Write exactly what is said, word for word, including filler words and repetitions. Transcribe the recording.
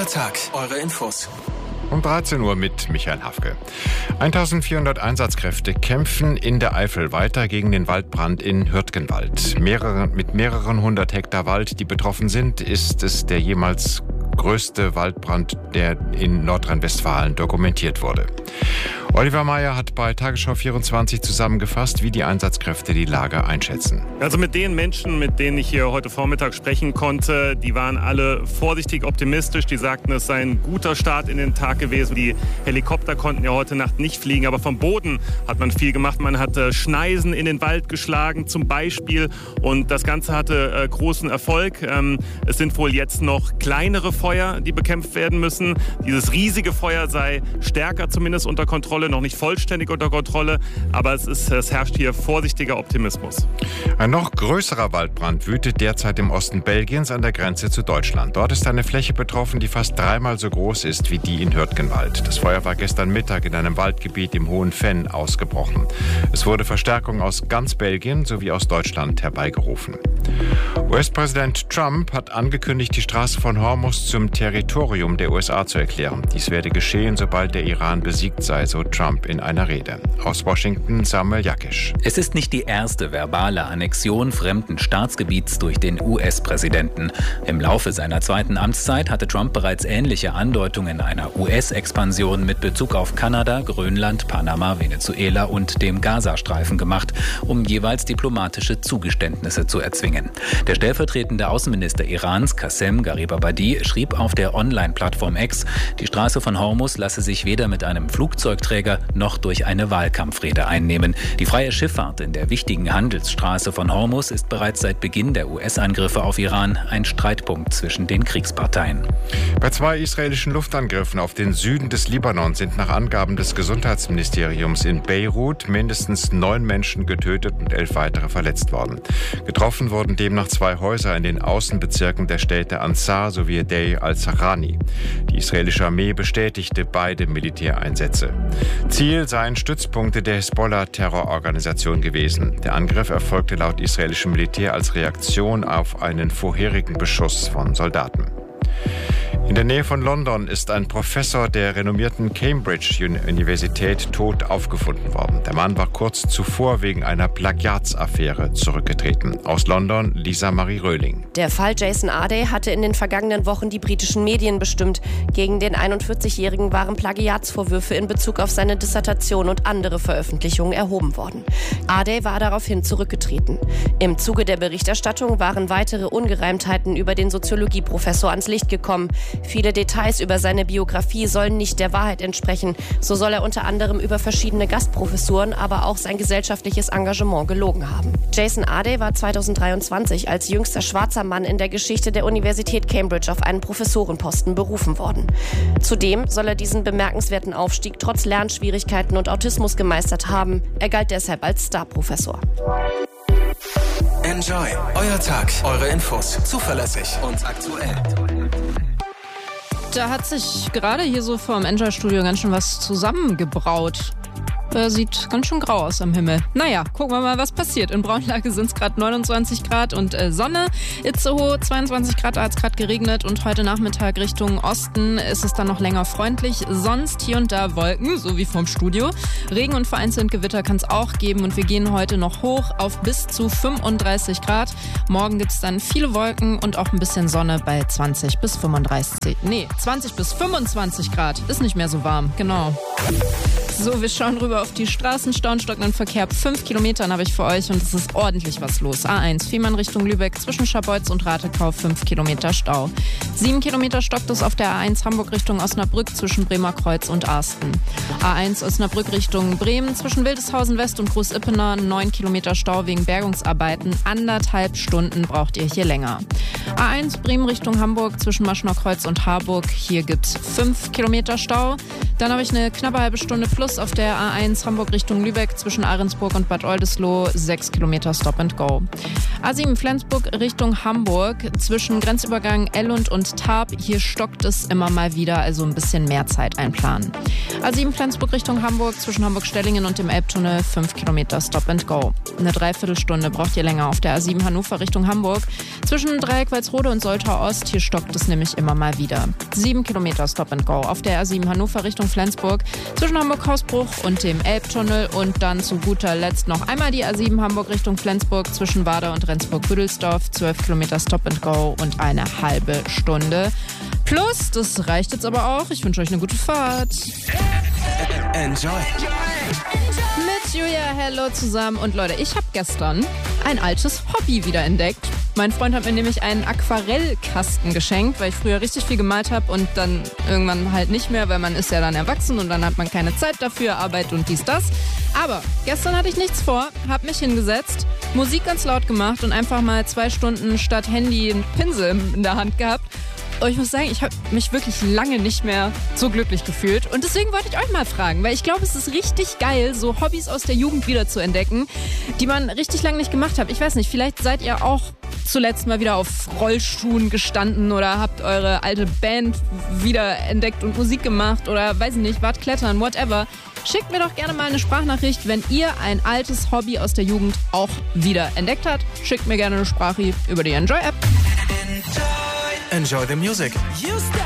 Euer Tag, eure Infos. Um dreizehn Uhr mit Michael Hafke. eintausendvierhundert Einsatzkräfte kämpfen in der Eifel weiter gegen den Waldbrand in Hürtgenwald. Mehrere, mit mehreren hundert Hektar Wald, die betroffen sind, ist es der jemals größte Waldbrand, der in Nordrhein-Westfalen dokumentiert wurde. Oliver Meyer hat bei Tagesschau vierundzwanzig zusammengefasst, wie die Einsatzkräfte die Lage einschätzen. Also mit den Menschen, mit denen ich hier heute Vormittag sprechen konnte, die waren alle vorsichtig optimistisch. Die sagten, es sei ein guter Start in den Tag gewesen. Die Helikopter konnten ja heute Nacht nicht fliegen, aber vom Boden hat man viel gemacht. Man hat äh, Schneisen in den Wald geschlagen zum Beispiel und das Ganze hatte äh, großen Erfolg. Ähm, es sind wohl jetzt noch kleinere Feuer, die bekämpft werden müssen. Dieses riesige Feuer sei stärker zumindest unter Kontrolle, noch nicht vollständig unter Kontrolle, aber es, ist, es herrscht hier vorsichtiger Optimismus. Ein noch größerer Waldbrand wütet derzeit im Osten Belgiens an der Grenze zu Deutschland. Dort ist eine Fläche betroffen, die fast dreimal so groß ist wie die in Hürtgenwald. Das Feuer war gestern Mittag in einem Waldgebiet im Hohen Venn ausgebrochen. Es wurde Verstärkung aus ganz Belgien sowie aus Deutschland herbeigerufen. U S-Präsident Trump hat angekündigt, die Straße von Hormuz zum Territorium der U S A zu erklären. Dies werde geschehen, sobald der Iran besiegt sei, so Trump in einer Rede. Aus Washington Samuel Jakisch. Es ist nicht die erste verbale Annexion fremden Staatsgebiets durch den U S-Präsidenten. Im Laufe seiner zweiten Amtszeit hatte Trump bereits ähnliche Andeutungen einer U S-Expansion mit Bezug auf Kanada, Grönland, Panama, Venezuela und dem Gazastreifen gemacht, um jeweils diplomatische Zugeständnisse zu erzwingen. Der stellvertretende Außenminister Irans, Qassem Garibabadi, schrieb auf der Online-Plattform X, die Straße von Hormuz lasse sich weder mit einem Flugzeugträger noch durch eine Wahlkampfrede einnehmen. Die freie Schifffahrt in der wichtigen Handelsstraße von Hormuz ist bereits seit Beginn der U S-Angriffe auf Iran ein Streitpunkt zwischen den Kriegsparteien. Bei zwei israelischen Luftangriffen auf den Süden des Libanon sind nach Angaben des Gesundheitsministeriums in Beirut mindestens neun Menschen getötet und elf weitere verletzt worden. Getroffen wurden demnach zwei Häuser in den Außenbezirken der Städte Ansar sowie Deir al-Zahrani. Die israelische Armee bestätigte beide Militäreinsätze. Ziel seien Stützpunkte der Hisbollah-Terrororganisation gewesen. Der Angriff erfolgte laut israelischem Militär als Reaktion auf einen vorherigen Beschuss von Soldaten. In der Nähe von London ist ein Professor der renommierten Cambridge-Universität tot aufgefunden worden. Der Mann war kurz zuvor wegen einer Plagiatsaffäre zurückgetreten. Aus London Lisa Marie Röhling. Der Fall Jason Arday hatte in den vergangenen Wochen die britischen Medien bestimmt. Gegen den einundvierzigjährigen waren Plagiatsvorwürfe in Bezug auf seine Dissertation und andere Veröffentlichungen erhoben worden. Arday war daraufhin zurückgetreten. Im Zuge der Berichterstattung waren weitere Ungereimtheiten über den Soziologieprofessor ans Licht gekommen. Viele Details über seine Biografie sollen nicht der Wahrheit entsprechen. So soll er unter anderem über verschiedene Gastprofessuren, aber auch sein gesellschaftliches Engagement gelogen haben. Jason Arday war zweitausenddreiundzwanzig als jüngster schwarzer Mann in der Geschichte der Universität Cambridge auf einen Professorenposten berufen worden. Zudem soll er diesen bemerkenswerten Aufstieg trotz Lernschwierigkeiten und Autismus gemeistert haben. Er galt deshalb als Star-Professor. Enjoy. Euer Tag, eure Infos. Zuverlässig und aktuell. Da hat sich gerade hier so vor dem Enjoy-Studio ganz schön was zusammengebraut. Äh, sieht ganz schön grau aus am Himmel. Naja, gucken wir mal, was passiert. In Braunlage sind es gerade neunundzwanzig Grad und äh, Sonne. Itzehoe zweiundzwanzig Grad, da hat es gerade geregnet und heute Nachmittag Richtung Osten ist es dann noch länger freundlich. Sonst hier und da Wolken, so wie vom Studio. Regen und vereinzelt Gewitter kann es auch geben und wir gehen heute noch hoch auf bis zu fünfunddreißig Grad. Morgen gibt es dann viele Wolken und auch ein bisschen Sonne bei zwanzig bis fünfunddreißig. Nee, zwanzig bis fünfundzwanzig Grad. Ist nicht mehr so warm, genau. So, wir schauen rüber auf die Straßen. Stau und stockenden Verkehr. Fünf Kilometern habe ich für euch und es ist ordentlich was los. A eins, Fehmarn Richtung Lübeck, zwischen Scharbeutz und Ratekau, fünf Kilometer Stau. Sieben Kilometer stockt es auf der A eins Hamburg Richtung Osnabrück, zwischen Bremer Kreuz und Arsten. A eins Osnabrück Richtung Bremen, zwischen Wildeshausen West und Groß-Ippener, neun Kilometer Stau wegen Bergungsarbeiten. Anderthalb Stunden braucht ihr hier länger. A eins Bremen Richtung Hamburg, zwischen Maschner Kreuz und Harburg. Hier gibt's fünf Kilometer Stau. Dann habe ich eine knappe halbe Stunde plus auf der A eins Hamburg Richtung Lübeck zwischen Ahrensburg und Bad Oldesloe, sechs Kilometer Stop and Go. A sieben Flensburg Richtung Hamburg zwischen Grenzübergang Ellund und Tarp, hier stockt es immer mal wieder, also ein bisschen mehr Zeit einplanen. A sieben Flensburg Richtung Hamburg zwischen Hamburg-Stellingen und dem Elbtunnel, fünf Kilometer Stop and Go. Eine Dreiviertelstunde braucht ihr länger auf der A sieben Hannover Richtung Hamburg zwischen Dreieck-Walsrode und Soltau Ost, hier stockt es nämlich immer mal wieder. sieben Kilometer Stop and Go auf der A sieben Hannover Richtung Flensburg zwischen Hamburg-Hausbruch und dem Elbtunnel und dann zu guter Letzt noch einmal die A sieben Hamburg Richtung Flensburg zwischen Wader und Rendsburg-Büdelsdorf, zwölf Kilometer Stop and Go und eine halbe Stunde. Plus, das reicht jetzt aber auch. Ich wünsche euch eine gute Fahrt. Enjoy. Mit Julia, hello zusammen. Und Leute, ich habe gestern ein altes Hobby wiederentdeckt. Mein Freund hat mir nämlich einen Aquarellkasten geschenkt, weil ich früher richtig viel gemalt habe und dann irgendwann halt nicht mehr, weil man ist ja dann erwachsen und dann hat man keine Zeit dafür, Arbeit und dies, das. Aber gestern hatte ich nichts vor, habe mich hingesetzt, Musik ganz laut gemacht und einfach mal zwei Stunden statt Handy einen Pinsel in der Hand gehabt. Und ich muss sagen, ich habe mich wirklich lange nicht mehr so glücklich gefühlt. Und deswegen wollte ich euch mal fragen, weil ich glaube, es ist richtig geil, so Hobbys aus der Jugend wieder zu entdecken, die man richtig lange nicht gemacht hat. Ich weiß nicht, vielleicht seid ihr auch zuletzt mal wieder auf Rollschuhen gestanden oder habt eure alte Band wieder entdeckt und Musik gemacht oder weiß ich nicht, wart klettern, whatever. Schickt mir doch gerne mal eine Sprachnachricht, wenn ihr ein altes Hobby aus der Jugend auch wieder entdeckt habt. Schickt mir gerne eine Sprache über die Enjoy-App. Enjoy the music.